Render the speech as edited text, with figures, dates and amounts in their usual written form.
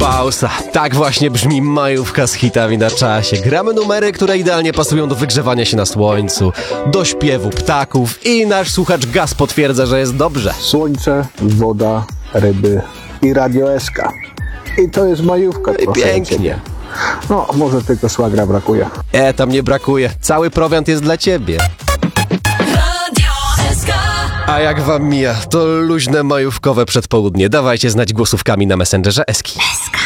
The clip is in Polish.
Pausa. Tak właśnie brzmi majówka z hitami na czasie. Gramy numery, które idealnie pasują do wygrzewania się na słońcu, do śpiewu ptaków i nasz słuchacz Gaz potwierdza, że jest dobrze. Słońce, woda, ryby i Radio SK. I to jest majówka. Pięknie. No, może tylko szwagra brakuje. Tam nie brakuje. Cały prowiant jest dla ciebie. A jak wam mija, to luźne majówkowe przedpołudnie. Dawajcie znać głosówkami na Messengerze Eski.